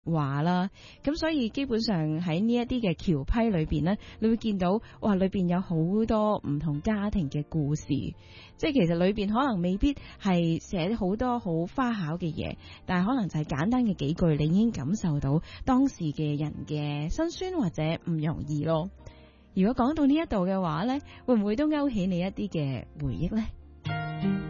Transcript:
話啦，咁所以基本上喺呢一啲嘅橋批裏邊呢，你會見到哇，裏邊有好多唔同家庭嘅故事，即係其實裏邊可能未必係寫好多好花巧嘅嘢，但係可能就係簡單嘅幾句，你已經感受到當時嘅人嘅辛酸或者唔容易咯。如果講到呢一度嘅話呢，會唔會都勾起你一啲嘅回憶呢？